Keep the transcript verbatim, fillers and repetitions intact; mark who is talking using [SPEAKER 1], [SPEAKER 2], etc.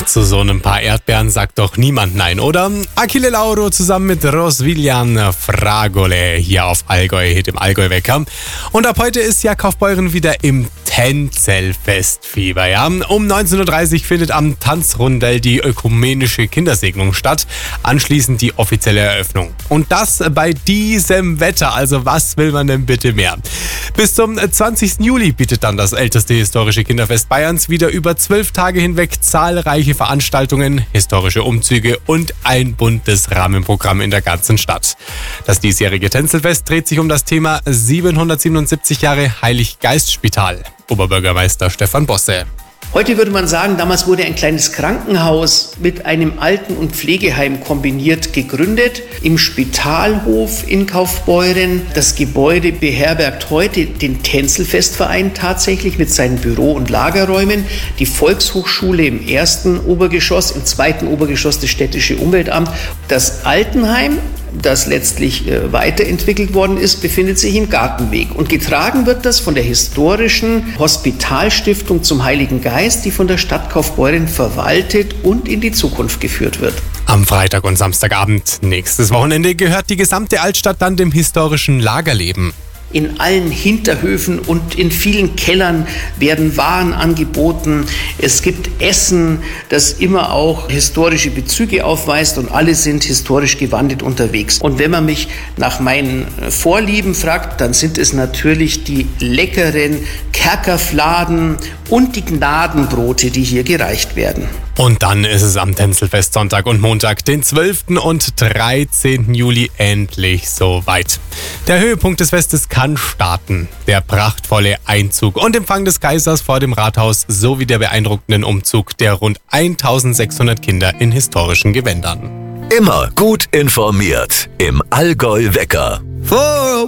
[SPEAKER 1] Zu so einem Paar Erdbeeren sagt doch niemand nein, oder? Achille Lauro zusammen mit Roswillian Fragole hier auf Allgäu, Hit im Allgäu-Wecker. Und ab heute ist ja Kaufbeuren wieder im Tänzelfestfieber, ja. Um neunzehn Uhr dreißig findet am Tanzrundell die ökumenische Kindersegnung statt, anschließend die offizielle Eröffnung. Und das bei diesem Wetter, also was will man denn bitte mehr? Bis zum zwanzigsten Juli bietet dann das älteste historische Kinderfest Bayerns wieder über zwölf Tage hinweg zahlreiche Veranstaltungen, historische Umzüge und ein buntes Rahmenprogramm in der ganzen Stadt. Das diesjährige Tänzelfest dreht sich um das Thema siebenhundertsiebenundsiebzig Jahre Heiliggeistspital. Oberbürgermeister Stefan Bosse.
[SPEAKER 2] Heute würde man sagen, damals wurde ein kleines Krankenhaus mit einem Alten- und Pflegeheim kombiniert gegründet im Spitalhof in Kaufbeuren. Das Gebäude beherbergt heute den Tänzelfestverein tatsächlich mit seinen Büro- und Lagerräumen, die Volkshochschule im ersten Obergeschoss, im zweiten Obergeschoss das städtische Umweltamt. Das Altenheim, das letztlich äh, weiterentwickelt worden ist, befindet sich im Gartenweg. Und getragen wird das von der historischen Hospitalstiftung zum Heiligen Geist, die von der Stadt Kaufbeuren verwaltet und in die Zukunft geführt wird.
[SPEAKER 1] Am Freitag und Samstagabend nächstes Wochenende gehört die gesamte Altstadt dann dem historischen Lagerleben.
[SPEAKER 2] In allen Hinterhöfen und in vielen Kellern werden Waren angeboten. Es gibt Essen, das immer auch historische Bezüge aufweist und alle sind historisch gewandelt unterwegs. Und wenn man mich nach meinen Vorlieben fragt, dann sind es natürlich die leckeren Kerkerfladen und die Gnadenbrote, die hier gereicht werden.
[SPEAKER 1] Und dann ist es am Tänzelfest Sonntag und Montag, den zwölften und dreizehnten Juli, endlich soweit. Der Höhepunkt des Festes kann starten. Der prachtvolle Einzug und Empfang des Kaisers vor dem Rathaus sowie der beeindruckenden Umzug der rund eintausendsechshundert Kinder in historischen Gewändern.
[SPEAKER 3] Immer gut informiert im Allgäu-Wecker.
[SPEAKER 4] Vor